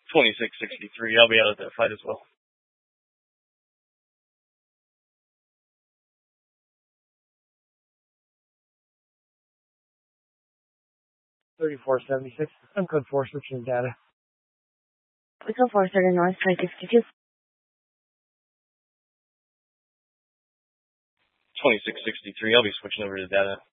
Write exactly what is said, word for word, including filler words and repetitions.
twenty-six sixty-three. I'll be out at that fight as well. thirty-four seventy-six. I'm code four, switching data. Echo four, Southern North, try sixty-two. twenty-six sixty-three. I'll be switching over to data.